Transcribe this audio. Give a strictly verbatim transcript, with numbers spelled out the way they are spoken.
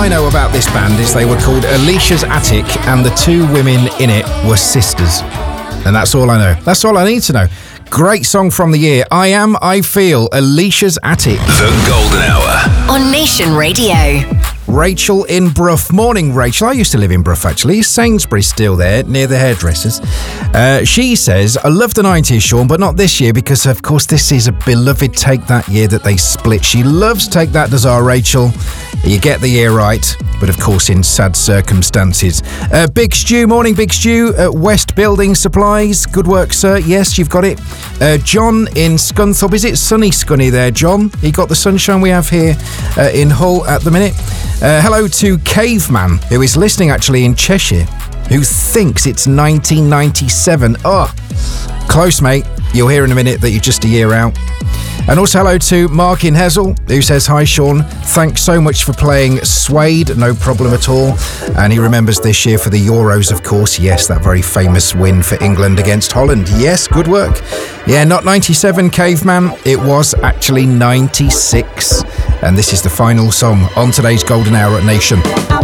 I know about this band is they were called Alicia's Attic, and the two women in it were sisters. And that's all I know. That's all I need to know. Great song from the year. I Am, I Feel, Alicia's Attic. The Golden Hour. On Nation Radio. Rachel in Brough. Morning, Rachel. I used to live in Brough, actually. Sainsbury's still there, near the hairdressers. Uh, she says, I love the nineties, Sean, but not this year because, of course, this is a beloved Take That year that they split. She loves Take That, does our Rachel. You get the year right, but of course in sad circumstances. Uh, Big Stew, morning Big Stew at West Building Supplies. Good work, sir. Yes, you've got it. Uh, John in Scunthorpe. Is it sunny Scunny there, John? You got the sunshine we have here uh, in Hull at the minute. Uh, hello to Caveman, who is listening actually in Cheshire, who thinks it's nineteen ninety-seven. Oh, close, mate. You'll hear in a minute that you're just a year out. And also hello to Mark in Hessel, who says, hi Sean, thanks so much for playing Suede, no problem at all. And he remembers this year for the Euros, of course. Yes, that very famous win for England against Holland. Yes, good work. Yeah, not ninety-seven, Caveman, it was actually ninety-six. And this is the final song on today's Golden Hour at Nation.